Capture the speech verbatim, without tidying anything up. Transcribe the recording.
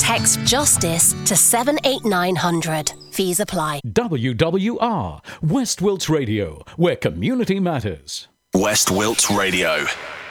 Text JUSTICE to seven eight nine hundred. Fees apply. W W R, West Wilts Radio, where community matters. West Wilts Radio.